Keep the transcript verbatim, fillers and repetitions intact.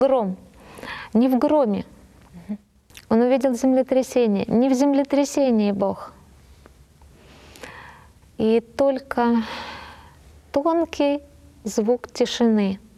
Гром. Не в громе. Он увидел землетрясение. Не в землетрясении Бог. И только тонкий звук тишины.